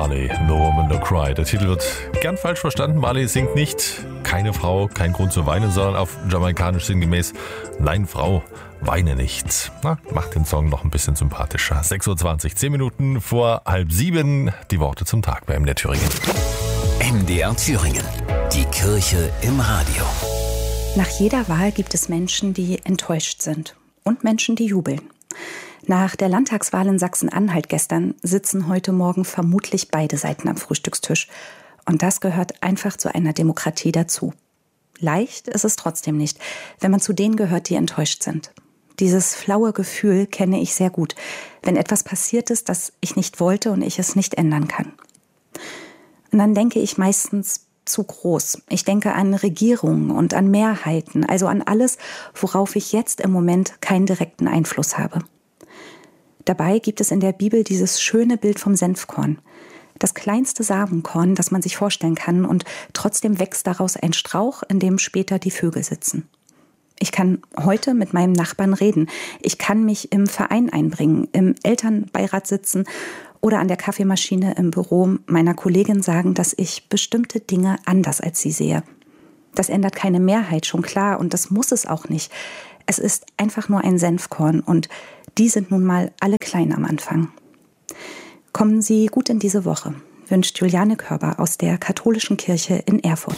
Marley, No Woman, No Cry. Der Titel wird gern falsch verstanden. Marley singt nicht keine Frau, kein Grund zu weinen, sondern auf jamaikanisch sinngemäß Nein, Frau, weine nicht. Na, macht den Song noch ein bisschen sympathischer. 6.20 Uhr, 10 Minuten vor 6:30. Die Worte zum Tag bei MDR Thüringen. MDR Thüringen. Die Kirche im Radio. Nach jeder Wahl gibt es Menschen, die enttäuscht sind und Menschen, die jubeln. Nach der Landtagswahl in Sachsen-Anhalt gestern sitzen heute Morgen vermutlich beide Seiten am Frühstückstisch. Und das gehört einfach zu einer Demokratie dazu. Leicht ist es trotzdem nicht, wenn man zu denen gehört, die enttäuscht sind. Dieses flaue Gefühl kenne ich sehr gut, wenn etwas passiert ist, das ich nicht wollte und ich es nicht ändern kann. Und dann denke ich meistens zu groß. Ich denke an Regierungen und an Mehrheiten, also an alles, worauf ich jetzt im Moment keinen direkten Einfluss habe. Dabei gibt es in der Bibel dieses schöne Bild vom Senfkorn. Das kleinste Samenkorn, das man sich vorstellen kann, und trotzdem wächst daraus ein Strauch, in dem später die Vögel sitzen. Ich kann heute mit meinem Nachbarn reden. Ich kann mich im Verein einbringen, im Elternbeirat sitzen oder an der Kaffeemaschine im Büro meiner Kollegin sagen, dass ich bestimmte Dinge anders als sie sehe. Das ändert keine Mehrheit, schon klar, und das muss es auch nicht. Es ist einfach nur ein Senfkorn und die sind nun mal alle klein am Anfang. Kommen Sie gut in diese Woche, wünscht Juliane Körber aus der Katholischen Kirche in Erfurt.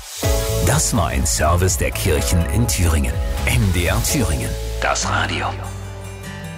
Das war ein Service der Kirchen in Thüringen. MDR Thüringen. Das Radio.